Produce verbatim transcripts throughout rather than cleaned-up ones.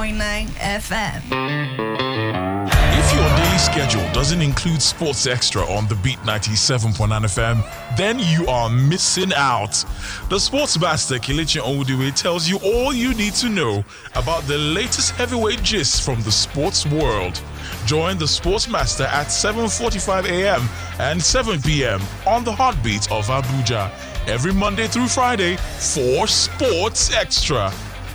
point nine F M. If your daily schedule doesn't include Sports Extra on the Beat ninety-seven point nine F M, then you are missing out. The Sports Master Kelechi Onwudiwe tells you all you need to know about the latest heavyweight gist from the sports world. Join the Sports Master at seven forty-five a.m. and seven p.m. on the Heartbeat of Abuja every Monday through Friday for Sports Extra.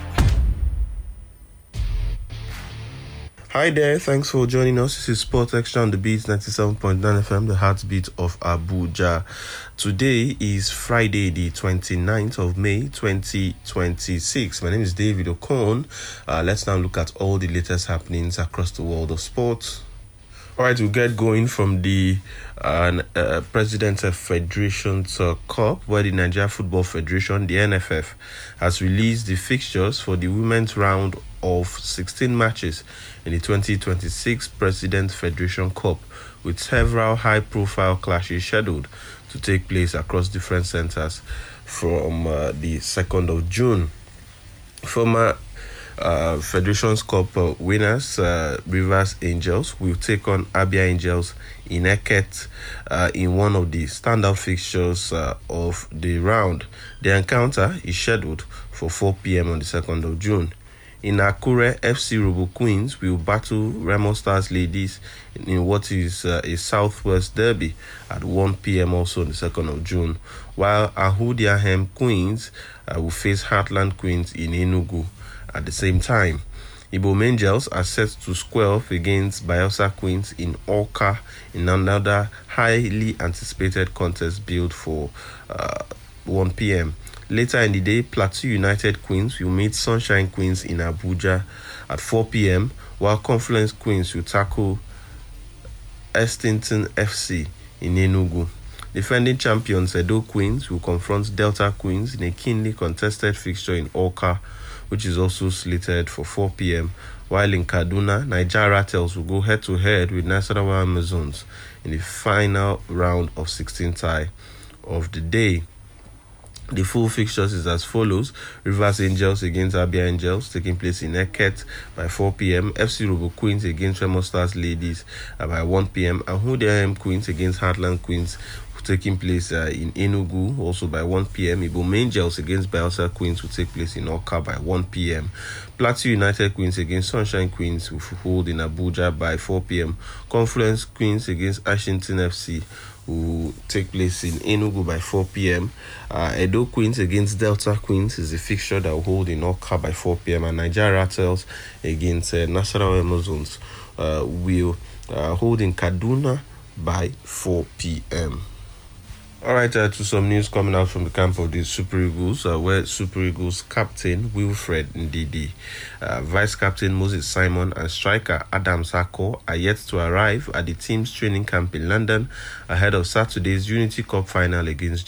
Hi there, thanks for joining us. This is Sports Extra on the Beat ninety-seven point nine F M, the heartbeat of Abuja. Today is Friday, the twenty-ninth of May, twenty twenty-six. My name is David Okon. Uh, let's now look at all the latest happenings across the world of sports. All right, we'll get going from the uh, uh, President of Federations uh, Cup, where the Nigeria Football Federation, the N F F, has released the fixtures for the women's round of sixteen matches in the twenty twenty-six President Federation Cup, with several high-profile clashes scheduled to take place across different centers from uh, the second of June. Former uh, Federations Cup uh, winners, uh, Rivers Angels, will take on Abia Angels in Eket uh, in one of the standout fixtures uh, of the round. The encounter is scheduled for four p.m. on the second of June. In Akure, F C Robo Queens will battle Remo Stars Ladies in what is uh, a Southwest Derby at one p.m. also on the second of June, while Ahudiahem Queens uh, will face Heartland Queens in Enugu at the same time. Ibom Angels are set to square off against Bayelsa Queens in Awka in another highly anticipated contest billed for uh, one p.m. Later in the day, Plateau United Queens will meet Sunshine Queens in Abuja at four p.m., while Confluence Queens will tackle Estington F C in Enugu. Defending champions Edo Queens will confront Delta Queens in a keenly contested fixture in Awka, which is also slated for four p.m., while in Kaduna, Niger Rattles will go head-to-head with Nasarawa Amazons in the final round of sixteen tie of the day. The full fixtures is as follows: Rivers Angels against Abia Angels, taking place in Eket by four p.m. F C Robo Queens against Remo Stars Ladies uh, by one p.m. Ahudiahem Queens against Heartland Queens, taking place uh, in Enugu also by one p.m. Ibom Angels against Bayelsa Queens will take place in Awka by one p.m. Plateau United Queens against Sunshine Queens will hold in Abuja by four p.m. Confluence Queens against Ashington F C will take place in Enugu by four p.m. Uh, Edo Queens against Delta Queens is a fixture that will hold in Awka by four p.m. And Niger Rattles against uh, Nasarawa Amazons uh, will uh, hold in Kaduna by four p.m. All right, uh, to some news coming out from the camp of the Super Eagles, uh, where Super Eagles captain Wilfred Ndidi, uh, vice captain Moses Simon, and striker Adam Sako are yet to arrive at the team's training camp in London ahead of Saturday's Unity Cup final against